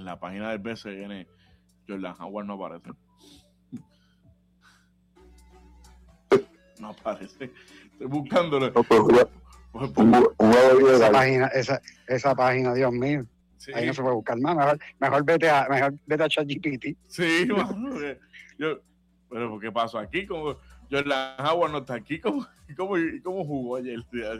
en la página del BCN, Jordan Howard no aparece. No aparece. Estoy buscándolo. No, pero esa página, Dios mío. Sí. Ahí no se puede buscar más. Mejor vete a ChatGPT. Sí, mano. Pero ¿qué pasó aquí? Como Jordan Howard no está aquí, ¿cómo jugó ayer?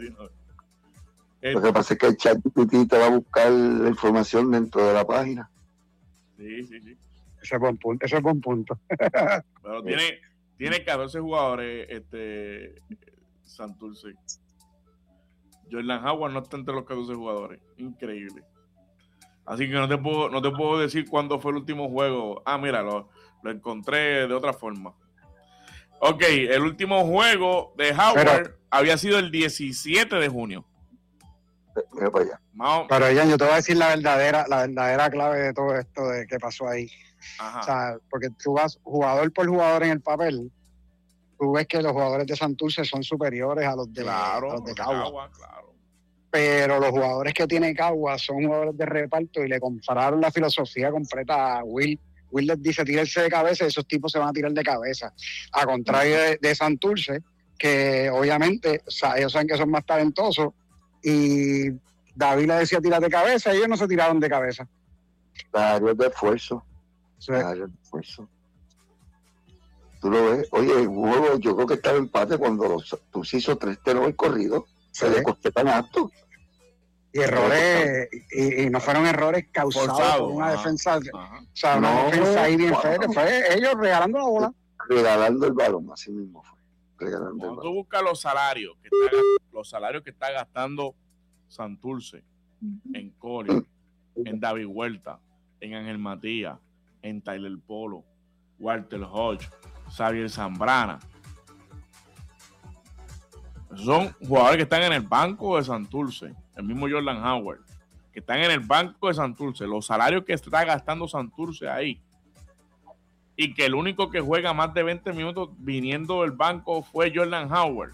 Lo que pasa es que el ChatGPT te va a buscar la información dentro de la página. Sí. Ese es buen punto. Pero tiene 14 jugadores, Santurce. Jordan Howard no está entre los 14 jugadores. Increíble. Así que no te puedo decir cuándo fue el último juego. Mira, lo encontré de otra forma. Ok, el último juego de Howard había sido el 17 de junio. Mira para allá. Pero Ian, yo te voy a decir la verdadera clave de todo esto de qué pasó ahí. Ajá. O sea, porque tú vas jugador por jugador en el papel, tú ves que los jugadores de Santurce son superiores a los de Cagua. Claro. Pero los jugadores que tiene Cagua son jugadores de reparto y le compararon la filosofía completa a Will. Will les dice, tírense de cabeza y esos tipos se van a tirar de cabeza. A contrario de Santurce, que obviamente ellos saben que son más talentosos, y David le decía tirar de cabeza y ellos no se tiraron de cabeza. Claro, es de esfuerzo. Sí. Claro, de esfuerzo. Tú lo ves. Oye, el juego yo creo que estaba empate cuando Santurce hizo 3 teros corridos. Se le costó tan alto. Y errores, y no fueron errores causados por una defensa. Ajá. O sea, una defensa ahí bien fea. Fue ellos regalando la bola. Regalando el balón, así mismo fue. Cuando tú buscas los salarios que está gastando Santurce en Collier, en David Huerta, en Ángel Matías, en Tyler Polo, Walter Hodge, Xavier Zambrana, son jugadores que están en el banco de Santurce. El mismo Jordan Howard, que están en el banco de Santurce. Los salarios que está gastando Santurce ahí, y que el único que juega más de 20 minutos viniendo del banco fue Jordan Howard.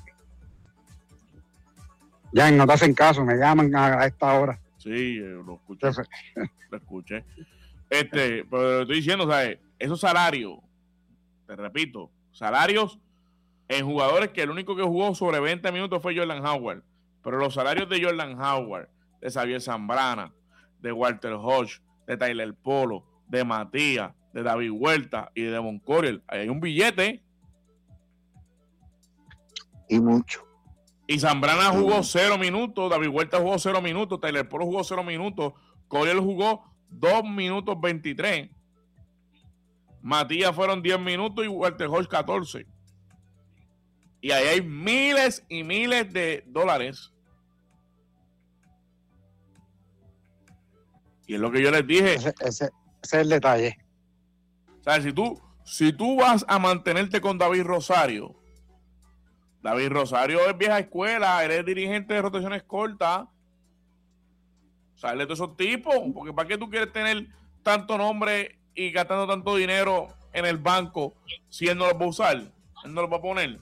Ya no te hacen caso, me llaman a esta hora. Sí, lo escuché. Pero estoy diciendo, ¿sabes? Esos salarios, te repito, salarios en jugadores que el único que jugó sobre 20 minutos fue Jordan Howard. Pero los salarios de Jordan Howard, de Xavier Zambrana, de Walter Hodge, de Tyler Polo, de Matías, de David Huerta y de Devon Collier, ahí hay un billete. Y mucho. Y Zambrana jugó 0 minutos, David Huerta jugó 0 minutos, Tyler Polo jugó 0 minutos, Collier jugó 2 minutos 23. Matías fueron 10 minutos y Walter Hodge 14. Y ahí hay miles y miles de dólares. Y es lo que yo les dije. Ese es el detalle. O sea, si tú vas a mantenerte con David Rosario es vieja escuela, eres dirigente de rotaciones cortas. Sale de todos esos tipos, porque ¿para qué tú quieres tener tanto nombre y gastando tanto dinero en el banco si él no los va a usar? Él no los va a poner.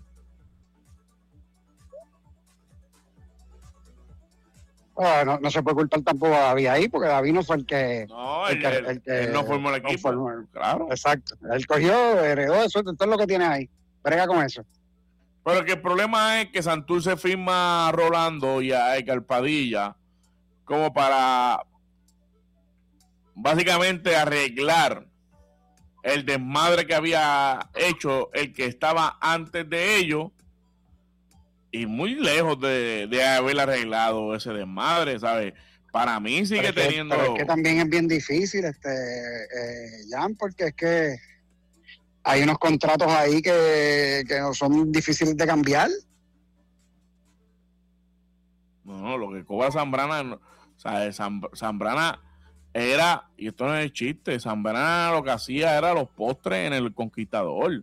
No se puede culpar tampoco a David ahí, porque David no fue el que... No, él no formó el equipo. Claro. Exacto. Él cogió, heredó eso, todo lo que tiene ahí. Brega con eso. Pero que el problema es que Santurce firma a Rolando y a Edgar Padilla como para básicamente arreglar el desmadre que había hecho el que estaba antes de ellos, y muy lejos de haber arreglado ese desmadre, ¿sabes? Para mí sigue teniendo... Pero es que también es bien difícil, Jan, porque es que hay unos contratos ahí que no son difíciles de cambiar. No, lo que cobra Zambrana, o sea, Zambrana era, y esto no es chiste, Zambrana lo que hacía era los postres en el Conquistador.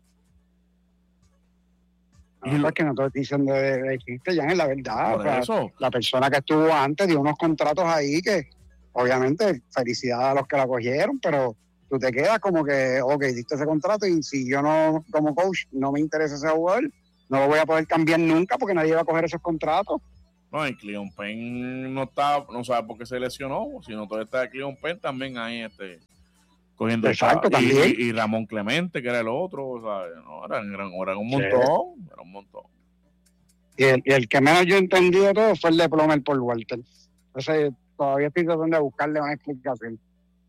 No, que no estoy diciendo de chiste, ya es la verdad. O sea, la persona que estuvo antes dio unos contratos ahí que, obviamente, felicidades a los que la cogieron, pero tú te quedas como que, ok, diste ese contrato y si yo no, como coach, no me interesa ese jugador, no lo voy a poder cambiar nunca porque nadie va a coger esos contratos. No, y Cleon Penn no sabe por qué se lesionó, sino todavía está Cleon Penn también ahí, cogiendo Exacto, también. Y Ramón Clemente, que era el otro, o sea, no, eran un montón, Sí. era un montón. Y el que menos yo he entendido todo fue el de Plomer por Walter. Entonces, todavía estoy tratando de buscarle una explicación.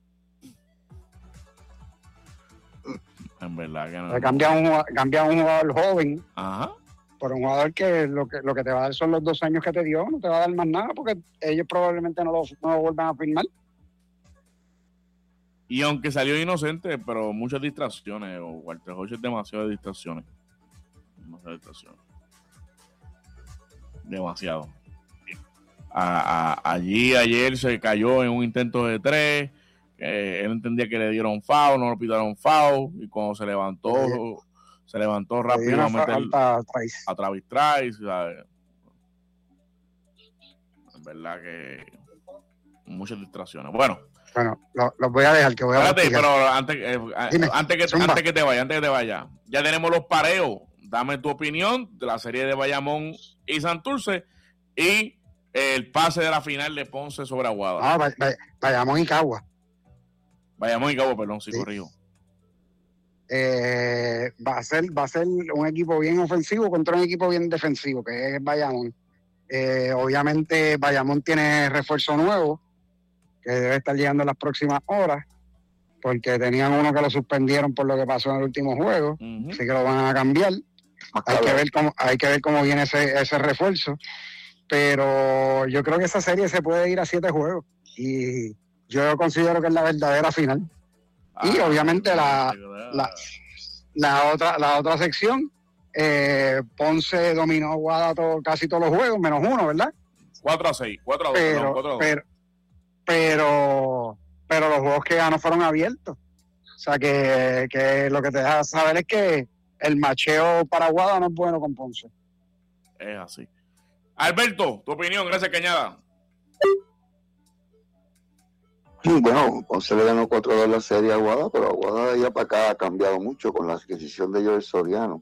En verdad que no. Cambia un jugador joven. Ajá. Por un jugador que lo que te va a dar son los 2 años que te dio, no te va a dar más nada porque ellos probablemente no lo vuelvan a firmar. Y aunque salió inocente, pero muchas distracciones. Walter Hodge es demasiado distracciones. Demasiado. Allí ayer se cayó en un intento de 3. Él entendía que le dieron foul, no lo pidieron foul. Y cuando se levantó rápido a meter a Travis Trice. ¿Sabes? En verdad que muchas distracciones. Bueno, los voy a dejar que voy a espérate, pero antes que te vaya, ya tenemos los pareos. Dame tu opinión de la serie de Bayamón y Santurce y el pase de la final de Ponce sobre Aguada. No, Bayamón y Cagua. Bayamón y Cagua, perdón, sí, corrijo. Va a ser un equipo bien ofensivo contra un equipo bien defensivo, que es Bayamón. Obviamente Bayamón tiene refuerzo nuevo, que debe estar llegando en las próximas horas, porque tenían uno que lo suspendieron por lo que pasó en el último juego, así que lo van a cambiar. Hay que ver cómo viene ese refuerzo, pero yo creo que esa serie se puede ir a 7 juegos y yo considero que es la verdadera final. Y obviamente la otra sección, Ponce dominó a Aguada casi todos los juegos, menos uno, ¿verdad? 4-6, 4-2. Pero los juegos que ganó fueron abiertos. O sea que lo que te deja saber es que el macheo para Aguada no es bueno con Ponce. Es así. Alberto, tu opinión, gracias Cañada. Sí, bueno, Ponce le ganó 4-2 la serie a Aguada, pero Aguada de allá para acá ha cambiado mucho con la adquisición de Joel Soriano.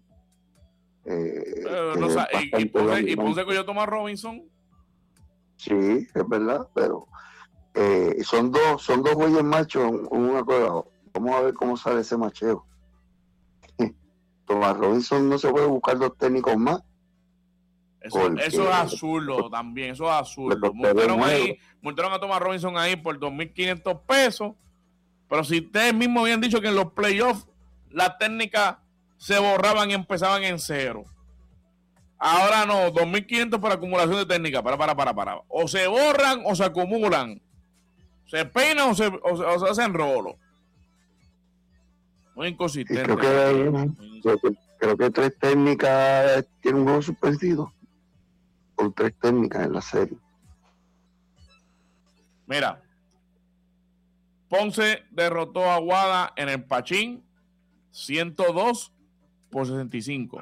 ¿Y Ponce cogió a Tomás Robinson? Sí, es verdad, pero son dos güeyes machos, uno acordado. Vamos a ver cómo sale ese macheo. Tomás Robinson no se puede buscar 2 técnicos más. Eso es absurdo también, eso es absurdo. Multaron a Tomás Robinson ahí por $2,500, pero si ustedes mismos habían dicho que en los playoffs las técnicas se borraban y empezaban en 0. Ahora no, 2,500 por acumulación de técnica. Para. O se borran o se acumulan. Se peinan o se hacen rolo. Muy inconsistente. Creo que 3 técnicas tienen un juego suspendido. Con 3 técnicas en la serie. Mira, Ponce derrotó a Aguada en el Pachín 102-65.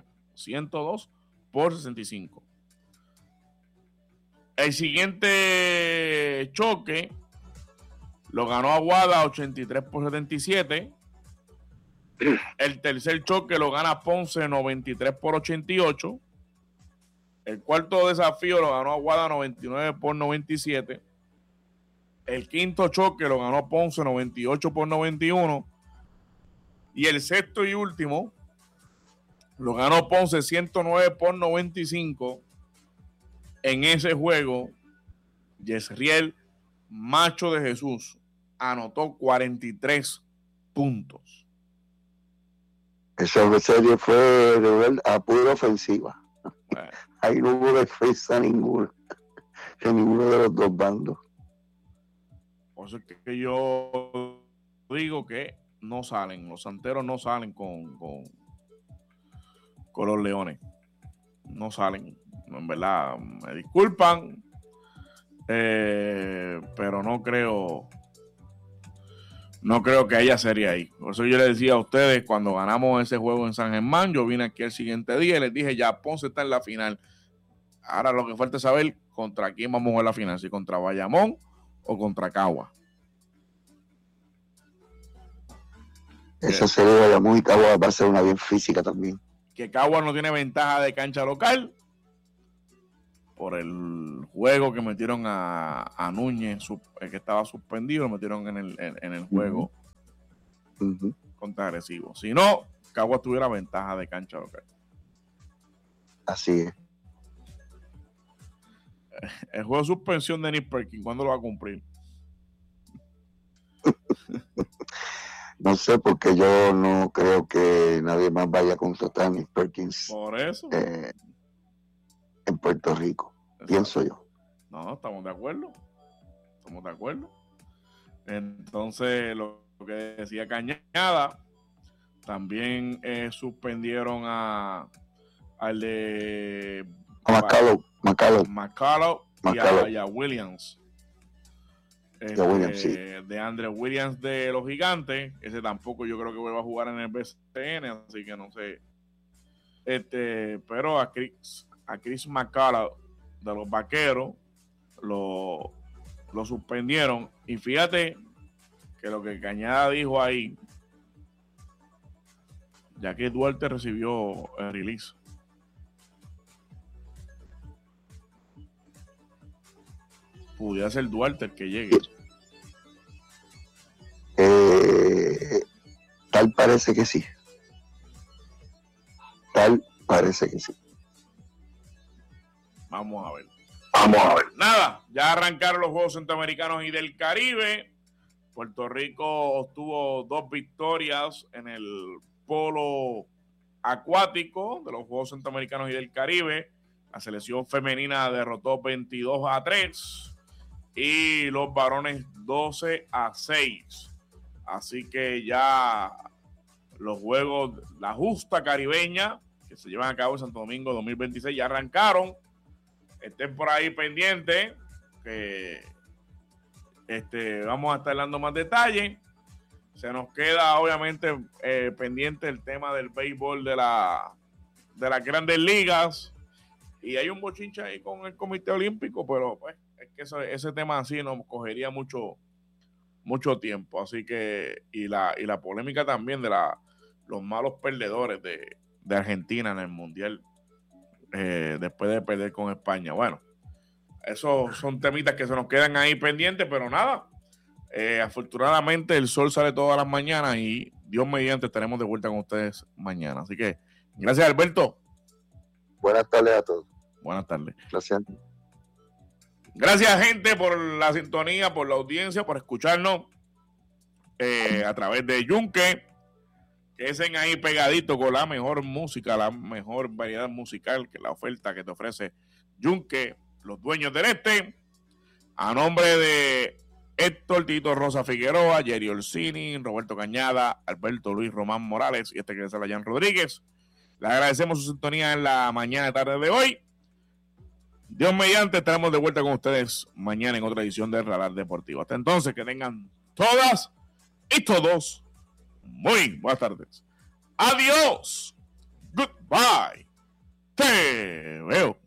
102-65. El siguiente choque lo ganó Aguada 83-77. El tercer choque lo gana Ponce 93-88. El cuarto desafío lo ganó Aguada 99-97. El quinto choque lo ganó Ponce 98-91. Y el sexto y último lo ganó Ponce 109-95. En ese juego, Yesriel Macho de Jesús anotó 43 puntos. Esa serie fue de verdad a pura ofensiva. Ahí no hubo defensa ninguna en ninguno de los dos bandos. Por eso es que yo digo que no salen, los santeros no salen con los leones. No salen. En verdad, me disculpan, pero no creo que haya serie ahí. Por eso yo les decía a ustedes, cuando ganamos ese juego en San Germán, yo vine aquí el siguiente día y les dije, ya Ponce está en la final. Ahora lo que falta es saber contra quién vamos a jugar la final, si contra Bayamón o contra Cagua. Esa serie de Bayamón y Cagua va a ser una bien física también. Que Cagua no tiene ventaja de cancha local por el juego que metieron a Núñez, que estaba suspendido, lo metieron en el juego contra Arecibo. Si no, Caguas tuviera ventaja de cancha local. Así es. El juego de suspensión de Nick Perkins, ¿cuándo lo va a cumplir? No sé, porque yo no creo que nadie más vaya a contratar a Nick Perkins. Por eso. En Puerto Rico, exacto. Pienso yo. No, estamos de acuerdo. Entonces, lo que decía Cañada, también suspendieron al de McCullough y a Williams. Sí. De Andre Williams de los Gigantes. Ese tampoco yo creo que vuelva a jugar en el BCN, así que no sé. Pero a Chris McCullough de los Vaqueros lo suspendieron. Y fíjate que lo que Cañada dijo ahí, ya que Duarte recibió el release. Pudiera ser Duarte el que llegue. Tal parece que sí. Vamos a ver. Nada, ya arrancaron los Juegos Centroamericanos y del Caribe. Puerto Rico obtuvo 2 victorias en el polo acuático de los Juegos Centroamericanos y del Caribe. La selección femenina derrotó 22-3 y los varones 12-6. Así que ya los juegos, la justa caribeña que se llevan a cabo en Santo Domingo 2026 ya arrancaron. Estén por ahí pendientes que vamos a estar dando más detalles. Se nos queda obviamente pendiente el tema del béisbol de las grandes ligas, y hay un bochinche ahí con el Comité Olímpico, pero pues es que ese tema así nos cogería mucho tiempo. Así que y la polémica también de los malos perdedores de Argentina en el Mundial después de perder con España. Bueno, esos son temitas que se nos quedan ahí pendientes, pero nada, afortunadamente el sol sale todas las mañanas y Dios mediante estaremos de vuelta con ustedes mañana. Así que gracias, Alberto. Buenas tardes a todos. Buenas tardes. Gracias, gente, por la sintonía, por la audiencia, por escucharnos a través de Yunque. Queden ahí pegaditos con la mejor música, la mejor variedad musical, que la oferta que te ofrece Yunque, los dueños del este. A nombre de Héctor Tito Rosa Figueroa, Jerry Orsini, Roberto Cañada, Alberto Luis Román Morales y que es Alayan Rodríguez, le agradecemos su sintonía en la mañana y tarde de hoy. Dios mediante, estaremos de vuelta con ustedes mañana en otra edición de Radar Deportivo. Hasta entonces, que tengan todas y todos muy buenas tardes. Adiós. Goodbye. Te veo.